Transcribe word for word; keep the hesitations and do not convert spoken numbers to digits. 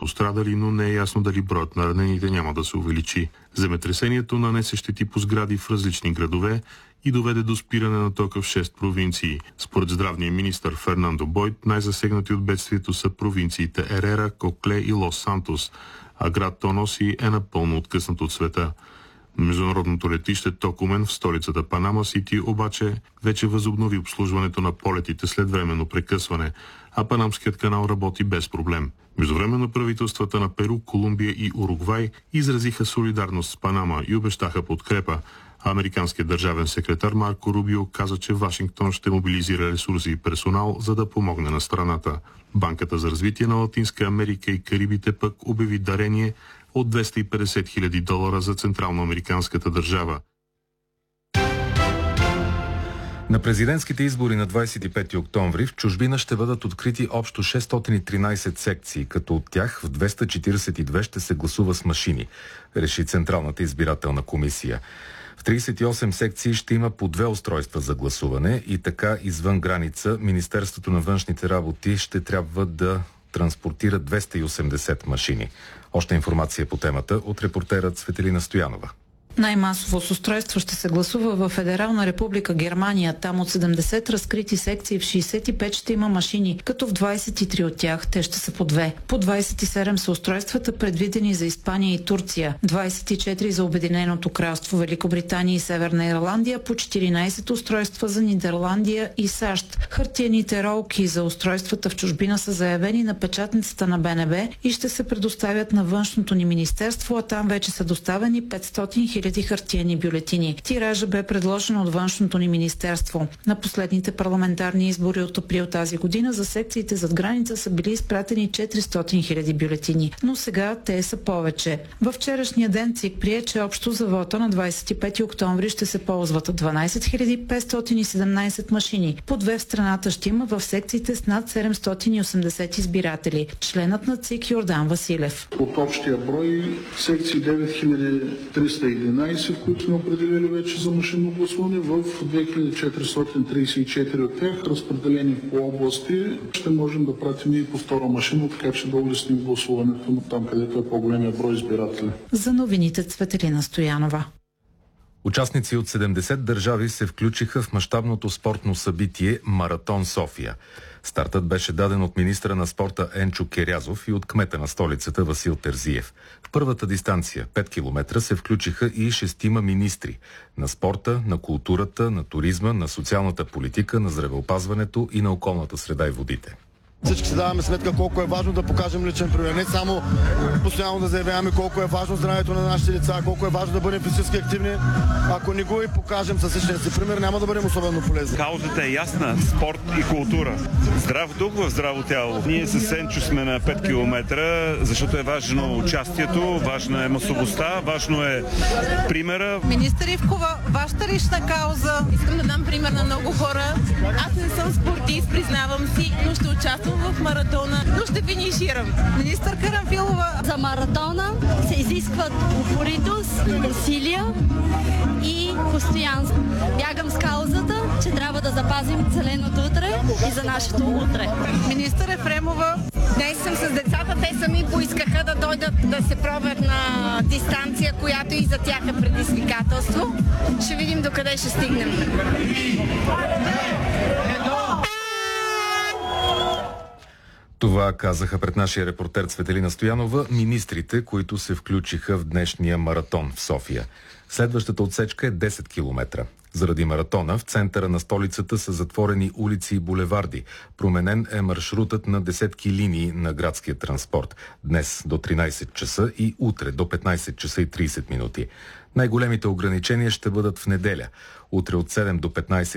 пострадали, но не е ясно дали броят на ранените няма да се увеличи. Земетресението нанесе щети по сгради в различни градове и доведе до спиране на тока в шест провинции. Според здравния министър Фернандо Бойд, най-засегнати от бедствието са провинциите Ерера, Кокле и Лос Сантос, а град Тоноси е напълно откъснат от света. Международното летище Токумен в столицата Панама Сити обаче вече възобнови обслужването на полетите след временно прекъсване, а Панамският канал работи без проблем. Междувременно правителствата на Перу, Колумбия и Уругвай изразиха солидарност с Панама и обещаха подкрепа. Американският държавен секретар Марко Рубио каза, че Вашингтон ще мобилизира ресурси и персонал, за да помогне на страната. Банката за развитие на Латинска Америка и Карибите пък обяви дарение от двеста и петдесет хиляди долара за централноамериканската държава. На президентските избори на двадесет и пети октомври в чужбина ще бъдат открити общо шестстотин и тринадесет секции, като от тях в двеста четиридесет и две ще се гласува с машини, реши Централната избирателна комисия. В тридесет и осем секции ще има по две устройства за гласуване и така извън граница Министерството на външните работи ще трябва да транспортира двеста и осемдесет машини. Още информация по темата от репортера Цветелина Стоянова. Най-масово с устройство ще се гласува в Федерална република Германия. Там от седемдесет разкрити секции в шейсет и пет ще има машини, като в двадесет и три от тях те ще са по две. По двадесет и седем са устройствата предвидени за Испания и Турция, двадесет и четири за Обединеното кралство, Великобритания и Северна Ирландия, по четиринадесет устройства за Нидерландия и САЩ. Хартиените ролки за устройствата в чужбина са заявени на печатницата на Б Н Б и ще се предоставят на външното ни министерство, а там вече са доставени петстотин хиляди хартиени бюлетини. Тиража бе предложен от външното ни министерство. На последните парламентарни избори от април тази година за секциите зад граница са били изпратени четиристотин хиляди бюлетини, но сега те са повече. Във вчерашния ден ЦИК прие, че общо за вота на двадесет и пети октомври ще се ползват дванадесет хиляди петстотин и седемнадесет машини. По две в страната ще има в секциите с над седемстотин и осемдесет избиратели. Членът на ЦИК Йордан Василев. От общия брой секции девет хиляди триста и единадесет, които сме определили вече за машинно гласуване, в две хиляди четиристотин тридесет и четири от тях, разпределени по области, ще можем да пратим и по втора машина, така че да улесним гласуването там, където е по-големия брой избиратели. За новините Цветелина Стоянова. Участници от седемдесет държави се включиха в мащабното спортно събитие Маратон София. Стартът беше даден от министра на спорта Енчо Керязов и от кмета на столицата Васил Терзиев. В първата дистанция, пет километра, се включиха и шестима министри на спорта, на културата, на туризма, на социалната политика, на здравеопазването и на околната среда и водите. Всички си даваме сметка колко е важно да покажем личен пример. Не само постоянно да заявяваме колко е важно здравето на нашите деца, колко е важно да бъдем физически активни. Ако не го и покажем със личния си пример, няма да бъдем особено полезни. Каузата е ясна. Спорт и култура. Здрав дух в здраво тяло. Ние с Сенчо сме на пет километра, защото е важно участието, важна е масовостта, важно е примера. Министър Ивкова, вашата лична кауза. Искам да дам пример на много хора. Аз не съм спортист, признавам си, но ще участвам в маратона, но ще финиширам. Министър Карамфилова. За маратона се изискват упоритост, усилия и постоянство. Бягам с каузата, че трябва да запазим зеленото утре и за нашето утре. Министър Ефремова. Днес съм с децата, те сами поискаха да дойдат да се пробват на дистанция, която и за тях е предизвикателство. Ще видим докъде ще стигнем. Това казаха пред нашия репортер Цветелина Стоянова министрите, които се включиха в днешния маратон в София. Следващата отсечка е десет километра. Заради маратона в центъра на столицата са затворени улици и булеварди. Променен е маршрутът на десетки линии на градския транспорт. Днес до тринадесет часа и утре до петнадесет часа и тридесет минути. Най-големите ограничения ще бъдат в неделя. Утре от седем до петнадесет